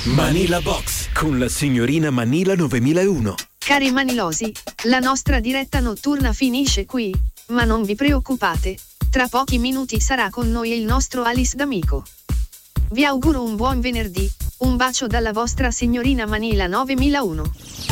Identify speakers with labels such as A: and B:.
A: Manila Box con la signorina Manila 9001.
B: Cari manilosi, la nostra diretta notturna finisce qui, ma non vi preoccupate, tra pochi minuti sarà con noi il nostro Alice D'Amico. Vi auguro un buon venerdì, un bacio dalla vostra signorina Manila 9001.